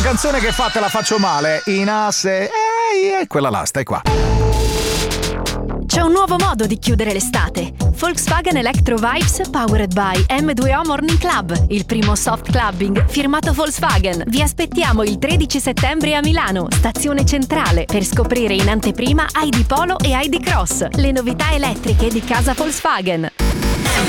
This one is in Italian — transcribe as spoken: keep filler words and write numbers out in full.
canzone che fa Te la faccio male, in asse, ehi, quella là, stai qua. C'è un nuovo modo di chiudere l'estate. Volkswagen Electro Vibes powered by M due O Morning Club, il primo soft clubbing firmato Volkswagen. Vi aspettiamo il tredici settembre a Milano, stazione centrale, per scoprire in anteprima I D Polo e I D Cross, le novità elettriche di casa Volkswagen.